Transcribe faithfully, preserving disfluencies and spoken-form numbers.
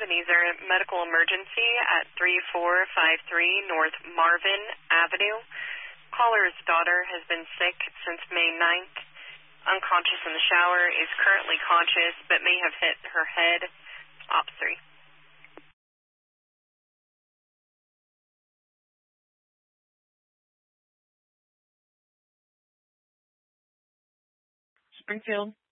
Ebenezer medical emergency at three four five three North Marvin Avenue. Caller's daughter has been sick since May ninth. Unconscious in the shower, is currently conscious, but may have hit her head. Op three. Springfield.